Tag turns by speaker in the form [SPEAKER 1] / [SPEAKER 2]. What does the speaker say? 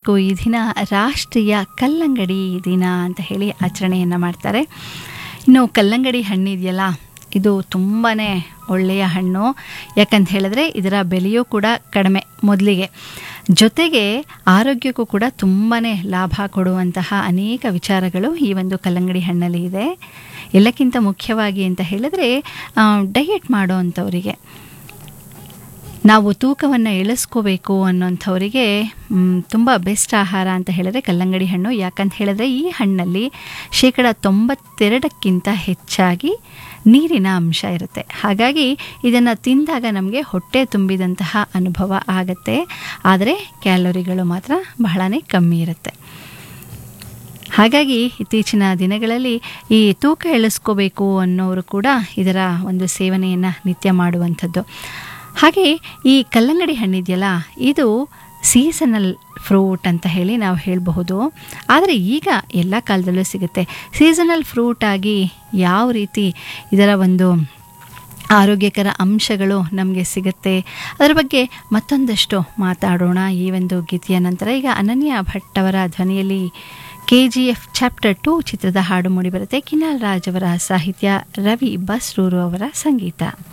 [SPEAKER 1] ಇವತ್ತಿಗೂ ಈ ದಿನ ರಾಷ್ಟ್ರೀಯ ಕಲ್ಲಂಗಡಿ ದಿನ ಅಂತ ಹೇಳಿ ಆಚರಣೆಯನ್ನು ಮಾಡ್ತಾರೆ. ಇನ್ನು ಕಲ್ಲಂಗಡಿ ಹಣ್ಣಿದೆಯಲ್ಲ, ಇದು ತುಂಬಾ ಒಳ್ಳೆಯ ಹಣ್ಣು. ಯಾಕಂತ ಹೇಳಿದ್ರೆ ಇದರ ಬೆಲೆಯೂ ಕೂಡ ಕಡಿಮೆ ಮೊದಲಿಗೆ, ಜೊತೆಗೆ ಆರೋಗ್ಯಕ್ಕೂ ಕೂಡ ತುಂಬಾ ಲಾಭ ಕೊಡುವಂತಹ ಅನೇಕ ವಿಚಾರಗಳು ಈ ಒಂದು ಕಲ್ಲಂಗಡಿ ಹಣ್ಣಲ್ಲಿ ಇದೆ. ಎಲ್ಲಕ್ಕಿಂತ ಮುಖ್ಯವಾಗಿ ಅಂತ ಹೇಳಿದ್ರೆ ಡಯಟ್ ಮಾಡೋ ಅಂಥವರಿಗೆ, ನಾವು ತೂಕವನ್ನು ಇಳಿಸ್ಕೋಬೇಕು ಅನ್ನೋಂಥವರಿಗೆ ತುಂಬ ಬೆಸ್ಟ್ ಆಹಾರ ಅಂತ ಹೇಳಿದ್ರೆ ಕಲ್ಲಂಗಡಿ ಹಣ್ಣು. ಯಾಕಂತ ಹೇಳಿದ್ರೆ ಈ ಹಣ್ಣಲ್ಲಿ 92% ಹೆಚ್ಚಾಗಿ ನೀರಿನ ಅಂಶ ಇರುತ್ತೆ. ಹಾಗಾಗಿ ಇದನ್ನು ತಿಂದಾಗ ನಮಗೆ ಹೊಟ್ಟೆ ತುಂಬಿದಂತಹ ಅನುಭವ ಆಗುತ್ತೆ. ಆದರೆ ಕ್ಯಾಲೋರಿಗಳು ಮಾತ್ರ ಬಹಳನೇ ಕಮ್ಮಿ ಇರುತ್ತೆ. ಹಾಗಾಗಿ ಇತ್ತೀಚಿನ ದಿನಗಳಲ್ಲಿ ಈ ತೂಕ ಇಳಿಸ್ಕೋಬೇಕು ಅನ್ನೋರು ಕೂಡ ಇದರ ಒಂದು ಸೇವನೆಯನ್ನು ನಿತ್ಯ ಮಾಡುವಂಥದ್ದು. ಹಾಗೆ ಈ ಕಲ್ಲಂಗಡಿ ಹಣ್ಣಿದೆಯಲ್ಲ, ಇದು ಸೀಸನಲ್ ಫ್ರೂಟ್ ಅಂತ ಹೇಳಿ ನಾವು ಹೇಳಬಹುದು. ಆದರೆ ಈಗ ಎಲ್ಲ ಕಾಲದಲ್ಲೂ ಸಿಗುತ್ತೆ. ಸೀಸನಲ್ ಫ್ರೂಟ್ ಆಗಿ ಯಾವ ರೀತಿ ಇದರ ಒಂದು ಆರೋಗ್ಯಕರ ಅಂಶಗಳು ನಮಗೆ ಸಿಗುತ್ತೆ, ಅದರ ಬಗ್ಗೆ ಮತ್ತೊಂದಷ್ಟು ಮಾತಾಡೋಣ ಈ ಒಂದು ಗೀತೆಯ ನಂತರ. ಈಗ ಅನನ್ಯ ಭಟ್ ಅವರ ಧ್ವನಿಯಲ್ಲಿ KGF ಚಾಪ್ಟರ್ 2 ಚಿತ್ರದ ಹಾಡು ಮೂಡಿಬರುತ್ತೆ. ಕಿನಾಲ್ ರಾಜ್ ಅವರ ಸಾಹಿತ್ಯ, ರವಿ ಬಸ್ರೂರು ಅವರ ಸಂಗೀತ.